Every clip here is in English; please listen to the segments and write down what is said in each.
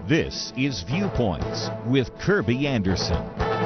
This is Viewpoints with Kirby Anderson.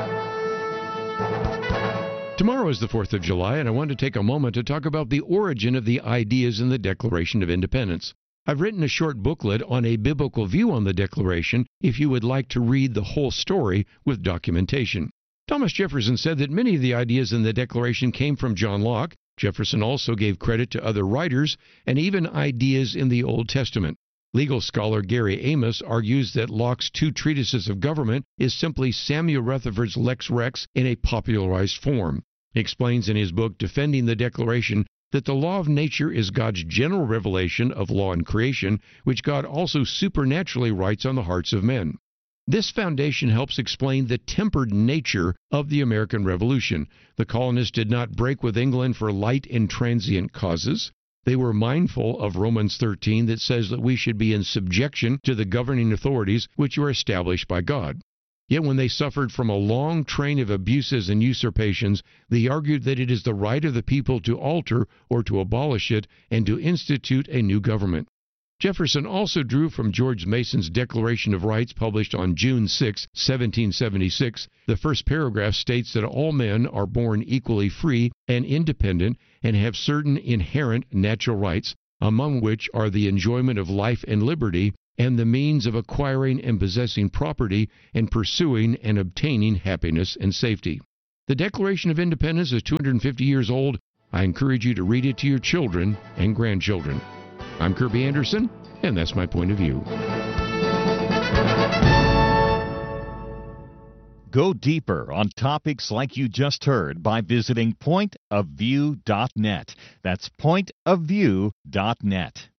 Tomorrow is the 4th of July, and I want to take a moment to talk about the origin of the ideas in the Declaration of Independence. I've written a short booklet on a biblical view on the Declaration if you would like to read the whole story with documentation. Thomas Jefferson said that many of the ideas in the Declaration came from John Locke. Jefferson also gave credit to other writers and even ideas in the Old Testament. Legal scholar Gary Amos argues that Locke's two treatises of government is simply Samuel Rutherford's Lex Rex in a popularized form. He explains in his book Defending the Declaration that the law of nature is God's general revelation of law and creation, which God also supernaturally writes on the hearts of men. This foundation helps explain the tempered nature of the American Revolution. The colonists did not break with England for light and transient causes. They were mindful of Romans 13 that says that we should be in subjection to the governing authorities which are established by God. Yet when they suffered from a long train of abuses and usurpations, they argued that it is the right of the people to alter or to abolish it and to institute a new government. Jefferson also drew from George Mason's Declaration of Rights published on June 6, 1776. The first paragraph states that all men are born equally free and independent and have certain inherent natural rights, among which are the enjoyment of life and liberty and the means of acquiring and possessing property and pursuing and obtaining happiness and safety. The Declaration of Independence is 250 years old. I encourage you to read it to your children and grandchildren. I'm Kirby Anderson, and that's my point of view. Go deeper on topics like you just heard by visiting pointofview.net. That's pointofview.net.